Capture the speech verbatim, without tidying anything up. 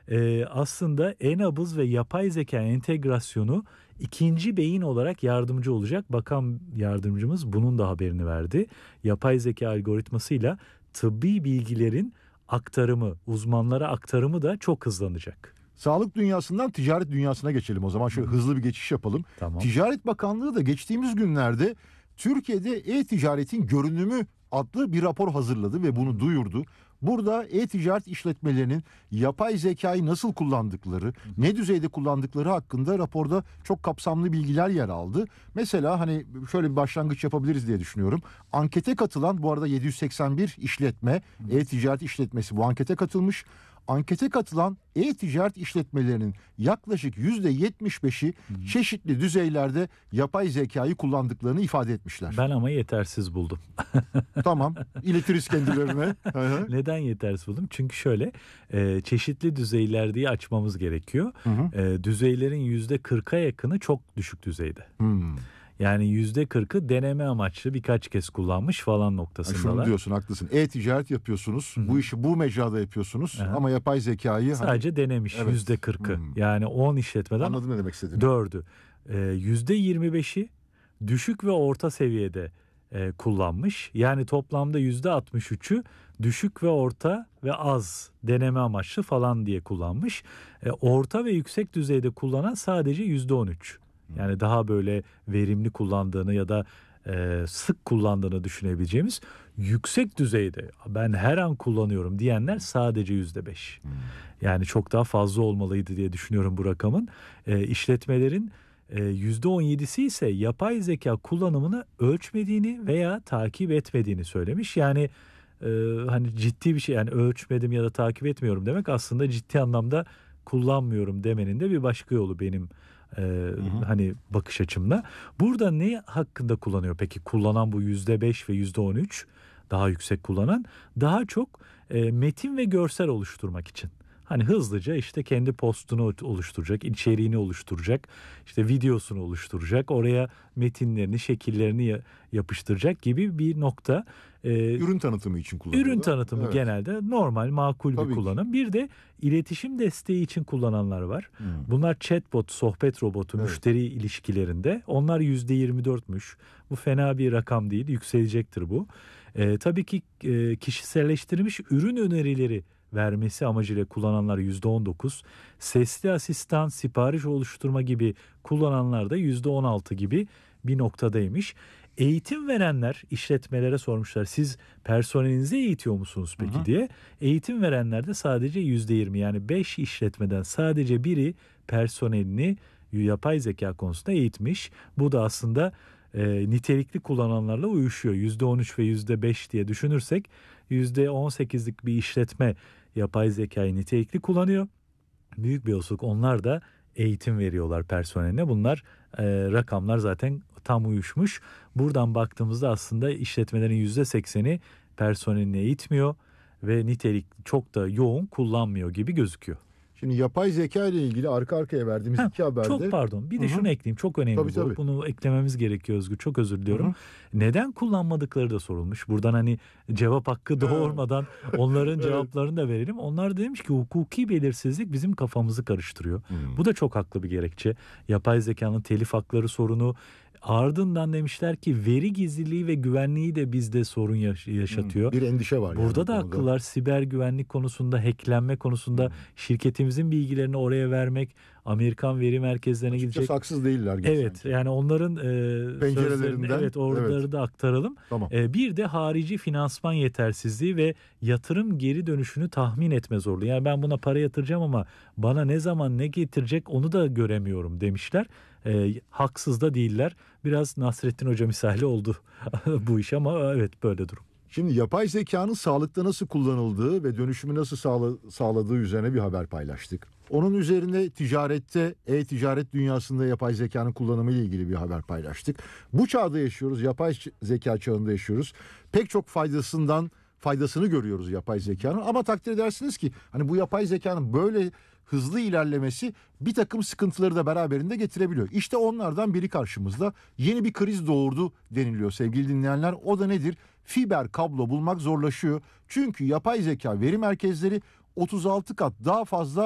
e, aslında e-nabız ve yapay zeka entegrasyonu ikinci beyin olarak yardımcı olacak. Bakan yardımcımız bunun da haberini verdi. Yapay zeka algoritmasıyla tıbbi bilgilerin aktarımı, uzmanlara aktarımı da çok hızlanacak. Sağlık dünyasından ticaret dünyasına geçelim o zaman. Şöyle hızlı bir geçiş yapalım. Tamam. Ticaret Bakanlığı da geçtiğimiz günlerde Türkiye'de e-ticaretin görünümü adlı bir rapor hazırladı ve bunu duyurdu. Burada e-ticaret işletmelerinin yapay zekayı nasıl kullandıkları, ne düzeyde kullandıkları hakkında raporda çok kapsamlı bilgiler yer aldı. Mesela hani şöyle bir başlangıç yapabiliriz diye düşünüyorum. Ankete katılan, bu arada yedi yüz seksen bir işletme, e-ticaret işletmesi bu ankete katılmış. Ankete katılan e-ticaret işletmelerinin yaklaşık yüzde yetmiş beşi çeşitli düzeylerde yapay zekayı kullandıklarını ifade etmişler. Ben ama yetersiz buldum. Tamam, iletiriz kendilerine. Neden yetersiz buldum? Çünkü şöyle, e, çeşitli düzeyler diye açmamız gerekiyor. Hı hı. E, düzeylerin yüzde kırka yakını çok düşük düzeyde. Hmm. Yani yüzde kırkı deneme amaçlı birkaç kez kullanmış falan noktasındalar. Şunu diyorsun, haklısın. E-ticaret yapıyorsunuz. Hı-hı. Bu işi bu mecrada yapıyorsunuz. Hı-hı. Ama yapay zekayı sadece hani... denemiş evet. yüzde kırkı. Hı-hı. Yani on işletmeden anladım ne demek istediğini. dördü. E, yüzde yirmi beşi düşük ve orta seviyede e, kullanmış. Yani toplamda yüzde altmış üçü düşük ve orta ve az deneme amaçlı falan diye kullanmış. E, orta ve yüksek düzeyde kullanan sadece yüzde on üç. Yani daha böyle verimli kullandığını ya da e, sık kullandığını düşünebileceğimiz yüksek düzeyde ben her an kullanıyorum diyenler sadece yüzde beş. Yani çok daha fazla olmalıydı diye düşünüyorum bu rakamın. E, işletmelerin e, yüzde on yedisi ise yapay zeka kullanımını ölçmediğini veya takip etmediğini söylemiş. Yani e, hani ciddi bir şey, yani ölçmedim ya da takip etmiyorum demek aslında ciddi anlamda kullanmıyorum demenin de bir başka yolu benim Ee, hı hı. hani bakış açımda. Burada ne hakkında kullanıyor peki? Kullanan bu yüzde beş ve yüzde on üç daha yüksek kullanan daha çok e, metin ve görsel oluşturmak için. Hani hızlıca işte kendi postunu oluşturacak, içeriğini oluşturacak, işte videosunu oluşturacak, oraya metinlerini, şekillerini yapıştıracak gibi bir nokta. Ee, ürün tanıtımı için kullanılıyor. Ürün tanıtımı evet. Genelde normal, makul Tabii bir kullanım. Ki. Bir de iletişim desteği için kullananlar var. Hmm. Bunlar chatbot, sohbet robotu, evet. müşteri ilişkilerinde. Onlar yüzde yirmi dörtmüş. Bu fena bir rakam değil, yükselecektir bu. Ee, tabii ki e, kişiselleştirilmiş ürün önerileri vermesi amacıyla kullananlar yüzde on dokuz. Sesli asistan, sipariş oluşturma gibi kullananlar da yüzde on altı gibi bir noktadaymış. Eğitim verenler işletmelere sormuşlar. Siz personelinizi eğitiyor musunuz peki hı hı. diye. Eğitim verenler de sadece yüzde yirmi, yani beş işletmeden sadece biri personelini yapay zeka konusunda eğitmiş. Bu da aslında e, nitelikli kullananlarla uyuşuyor. yüzde on üç ve yüzde beş diye düşünürsek yüzde on sekizlik bir işletme yapay zekayı nitelikli kullanıyor. Büyük bir olasılık onlar da eğitim veriyorlar personeline. Bunlar e, rakamlar zaten tam uyuşmuş. Buradan baktığımızda aslında işletmelerin yüzde sekseni personelini eğitmiyor ve nitelik çok da yoğun kullanmıyor gibi gözüküyor. Şimdi yapay zeka ile ilgili arka arkaya verdiğimiz ha, iki haberde... Çok pardon bir de Hı-hı. şunu ekleyeyim, çok önemli tabii, bu. Tabii. Bunu eklememiz gerekiyor Özgür, çok özür diliyorum. Hı-hı. Neden kullanmadıkları da sorulmuş. Buradan hani cevap hakkı doğurmadan onların evet. cevaplarını da verelim. Onlar da demiş ki hukuki belirsizlik bizim kafamızı karıştırıyor. Hı-hı. Bu da çok haklı bir gerekçe. Yapay zekanın telif hakları sorunu. Ardından demişler ki veri gizliliği ve güvenliği de bizde sorun yaşatıyor. Bir endişe var. Burada yani da haklılar. Siber güvenlik konusunda, hacklenme konusunda hmm. şirketimizin bilgilerini oraya vermek, Amerikan veri merkezlerine Açıkçası gidecek. Haksız değiller. Evet, sanki. yani onların e, pencerelerinden evet oraları evet. da aktaralım. Tamam. E, bir de harici finansman yetersizliği ve yatırım geri dönüşünü tahmin etme zorluğu. Yani ben buna para yatıracağım ama bana ne zaman ne getirecek onu da göremiyorum demişler. E, haksız da değiller. Biraz Nasrettin Hoca misali oldu bu iş ama evet böyle durum. Şimdi yapay zekanın sağlıkta nasıl kullanıldığı ve dönüşümü nasıl sağla- sağladığı üzerine bir haber paylaştık. Onun üzerine ticarette, e-ticaret dünyasında yapay zekanın kullanımı ile ilgili bir haber paylaştık. Bu çağda yaşıyoruz, yapay zeka çağında yaşıyoruz. Pek çok faydasından faydasını görüyoruz yapay zekanın ama takdir edersiniz ki hani bu yapay zekanın böyle hızlı ilerlemesi bir takım sıkıntıları da beraberinde getirebiliyor. İşte onlardan biri karşımızda. Yeni bir kriz doğurdu deniliyor sevgili dinleyenler. O da nedir? Fiber kablo bulmak zorlaşıyor. Çünkü yapay zeka veri merkezleri otuz altı kat daha fazla